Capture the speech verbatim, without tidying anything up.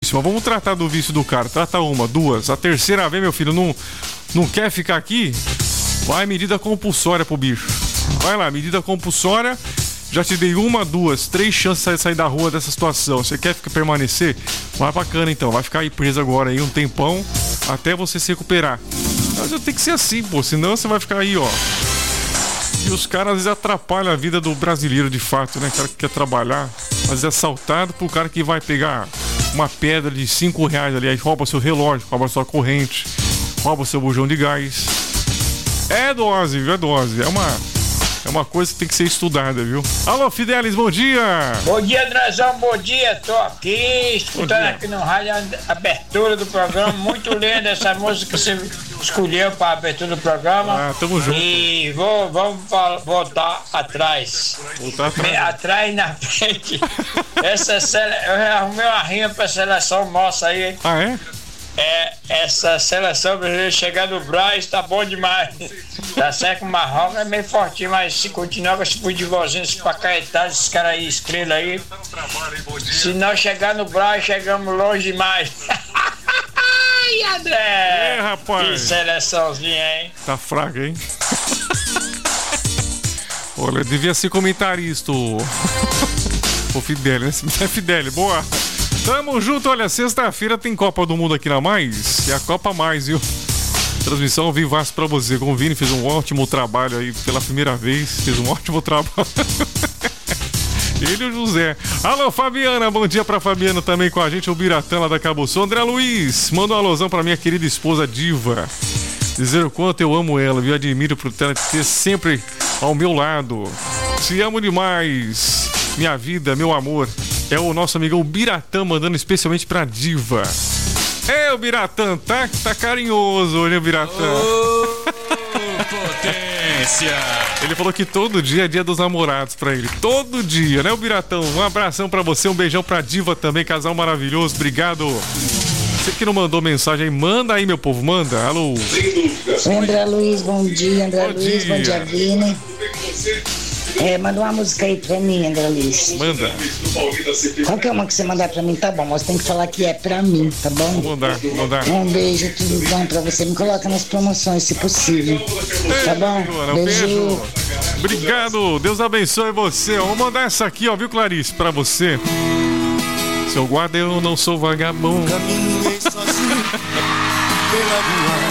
vício. Mas vamos tratar do vício do cara. Trata uma, duas. A terceira vez, meu filho, não, não quer ficar aqui? Vai, medida compulsória pro bicho. Vai lá, medida compulsória. Já te dei uma, duas, três chances de sair da rua dessa situação. Você quer ficar, permanecer? Vai bacana então. Vai ficar aí preso agora aí um tempão até você se recuperar. Mas tem que ser assim, pô. Senão você vai ficar aí, ó. E os caras às vezes atrapalham a vida do brasileiro de fato, né? O cara que quer trabalhar, às vezes é assaltado por cara que vai pegar uma pedra de cinco reais ali, aí rouba seu relógio, rouba sua corrente, rouba seu bujão de gás. É dose, viu? É dose. É uma... É uma coisa que tem que ser estudada, viu? Alô, Fidelis, bom dia! Bom dia, Andrezão, bom dia. Tô aqui, escutando aqui no rádio a abertura do programa. Muito linda essa música que você escolheu para a abertura do programa. Ah, tamo junto. E vou, vamos voltar atrás. Voltar atrás? Atrás e na frente. Essa sele... Eu arrumei uma rima pra seleção nossa aí, hein? Ah, é? É, essa seleção brasileira chegar no Braz tá bom demais. Tá certo que o Marrocos é meio fortinho, mas se continuar com esse futebolzinho, esse pacaetado, esses caras aí, estrela aí. Se não chegar no Braz, chegamos longe demais. Ai, André! É, rapaz! Que seleçãozinha, hein? Tá fraca, hein? Olha, devia ser comentarista o, o Fideli, né? É Fideli, boa! Tamo junto, olha, sexta-feira tem Copa do Mundo aqui na Mais, e a Copa Mais, viu? Transmissão ao vivaço pra você, com o Vini, fez um ótimo trabalho aí pela primeira vez, fez um ótimo trabalho. Ele e o José. Alô, Fabiana, bom dia pra Fabiana também com a gente, o Biratã lá da Cabo Sul. André Luiz, manda um alôzão pra minha querida esposa Diva. Dizer o quanto eu amo ela, viu? Admiro por ela ter sempre ao meu lado. Te amo demais, minha vida, meu amor. É o nosso amigão Biratã mandando especialmente pra Diva. É, o Biratã, tá, tá carinhoso hoje, o Biratã. Oh, potência! Ele falou que todo dia é dia dos namorados pra ele. Todo dia, né, o Biratão? Um abração pra você, um beijão pra Diva também, casal maravilhoso. Obrigado. Você que não mandou mensagem aí, manda aí, meu povo, manda. Alô. Oi, André Luiz, bom dia, André Bom Luiz, dia. bom dia, Vini. É, manda uma música aí pra mim, André Luiz. Manda. Qualquer uma que você mandar pra mim, tá bom, mas tem que falar que é pra mim, tá bom? Vou mandar, vou mandar. Um beijo, tudo bom pra você. Me coloca nas promoções, se possível. Tá bom? Um Beijo. beijo. Obrigado. Deus abençoe você. Vou mandar essa aqui, ó, viu, Clarice, pra você. Seu guarda, eu não sou vagabundo. Caminhei sozinho pela rua.